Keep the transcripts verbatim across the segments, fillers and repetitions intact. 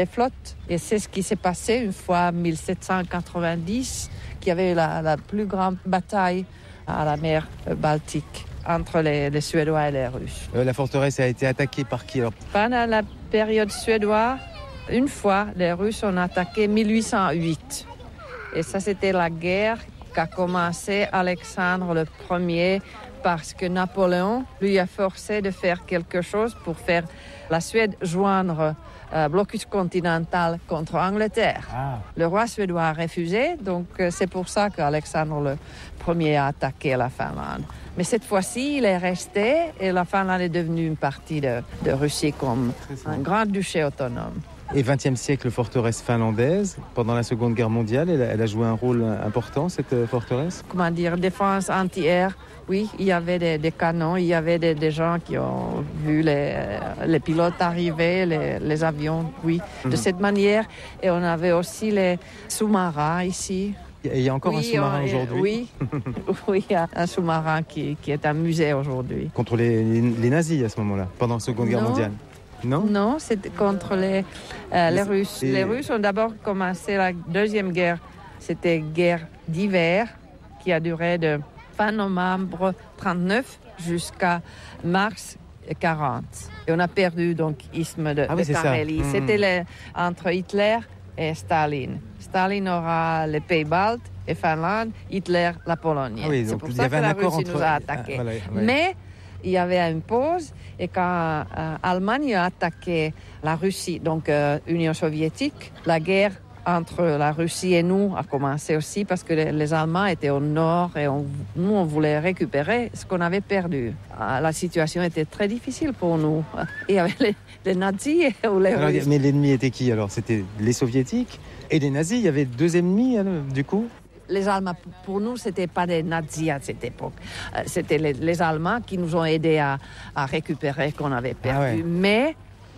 les flottes. Et c'est ce qui s'est passé une fois en mille sept cent quatre-vingt-dix, qu'il y avait la, la plus grande bataille à la mer Baltique entre les, les Suédois et les Russes. Euh, la forteresse a été attaquée par qui alors? Pendant la période suédoise, une fois, les Russes ont attaqué en mille huit cent huit. Et ça, c'était la guerre qu'a commencé Alexandre le Premier parce que Napoléon lui a forcé de faire quelque chose pour faire la Suède joindre euh, blocus continental contre Angleterre. Ah. Le roi suédois a refusé, donc euh, c'est pour ça qu'Alexandre le Premier a attaqué la Finlande. Mais cette fois-ci, il est resté et la Finlande est devenue une partie de, de Russie comme un grand duché autonome. Et vingtième siècle, forteresse finlandaise. Pendant la Seconde Guerre mondiale, elle a, elle a joué un rôle important, cette forteresse? Comment dire, défense anti-air. Oui, il y avait des, des canons, il y avait des, des gens qui ont vu les, les pilotes arriver, les, les avions, oui, mmh. de cette manière. Et on avait aussi les sous-marins ici. Et il y a encore oui, un sous-marin on, aujourd'hui? Oui, oui, il y a un sous-marin qui, qui est un musée aujourd'hui. Contre les, les, les nazis à ce moment-là, pendant la Seconde Guerre non. mondiale? Non, non, c'était contre les, euh, les Russes. Et... Les Russes ont d'abord commencé la Deuxième Guerre. C'était une guerre d'hiver qui a duré de fin novembre trente-neuf jusqu'à mars quarante. Et on a perdu donc l'isthme de, ah oui, de Carélie. Mmh. C'était les, entre Hitler et Staline. Staline aura les pays baltes et Finlande, Hitler la Pologne. Ah oui, c'est pour ça que la Russie entre... nous a attaqués. Ah, voilà, ouais. Mais il y avait une pause et quand l'Allemagne euh, a attaqué la Russie, donc euh, Union soviétique, la guerre entre la Russie et nous a commencé aussi parce que les, les Allemands étaient au nord et on, nous, on voulait récupérer ce qu'on avait perdu. La situation était très difficile pour nous. Il y avait les, les nazis ou les alors, Russes. Mais l'ennemi était qui alors? C'était les soviétiques et les nazis? Il y avait deux ennemis alors, du coup? Les Allemands, pour nous, ce n'étaient pas des nazis à cette époque. C'était les, les Allemands qui nous ont aidés à, à récupérer ce qu'on avait perdu. Ah ouais. Mais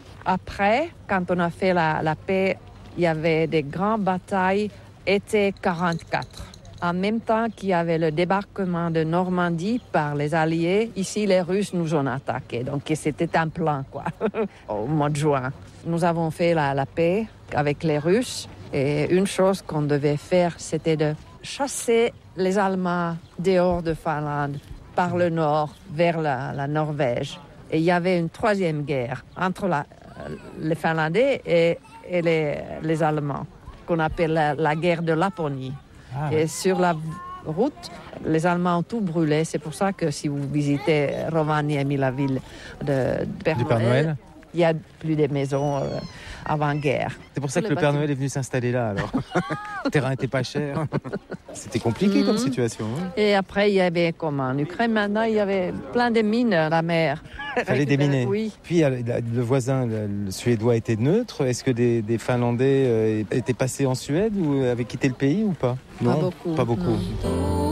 après, quand on a fait la, la paix, il y avait des grandes batailles, été quarante-quatre. En même temps qu'il y avait le débarquement de Normandie par les Alliés, ici, les Russes nous ont attaqués. Donc, c'était un plan, quoi, au mois de juin. Nous avons fait la, la paix avec les Russes. Et une chose qu'on devait faire, c'était de chasser les Allemands dehors de Finlande, par le nord, vers la, la Norvège. Et il y avait une troisième guerre entre la, les Finlandais et, et les, les Allemands, qu'on appelle la, la guerre de Laponie. Ah. Et sur la route, les Allemands ont tout brûlé. C'est pour ça que si vous visitez Rovaniemi, la ville de, de Père, Père Noël, il n'y a plus de maisons euh, avant-guerre. C'est pour ça que le Père Noël est venu s'installer là, alors. Le terrain n'était pas cher. C'était compliqué mmh. comme situation. Hein. Et après, il y avait, comme en Ukraine, maintenant, il y avait plein de mines à la mer. Il fallait déminer. Oui. Puis, le voisin, le Suédois, était neutre. Est-ce que des, des Finlandais euh, étaient passés en Suède ou avaient quitté le pays ou pas? Non, pas beaucoup. Pas beaucoup. Non.